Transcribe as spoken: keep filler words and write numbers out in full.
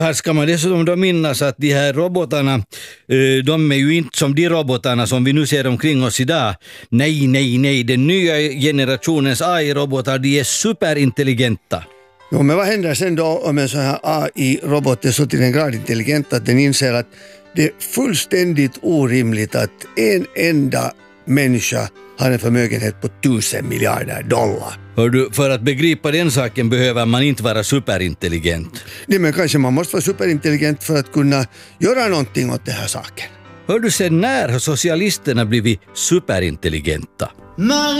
Här ska man dessutom då minnas att de här robotarna, de är ju inte som de robotarna som vi nu ser omkring oss idag. Nej, nej, nej. Den nya generationens A I-robotar, de är superintelligenta. Jo, men vad händer sen då om en sån här A I-robot är så till en grad intelligent att den inser att det är fullständigt orimligt att en enda människa har en förmögenhet på tusen miljarder dollar. Hör du, för att begripa den saken behöver man inte vara superintelligent. Nej, men kanske man måste vara superintelligent för att kunna göra någonting åt den här saken. Hör du, sen när har socialisterna blivit superintelligenta?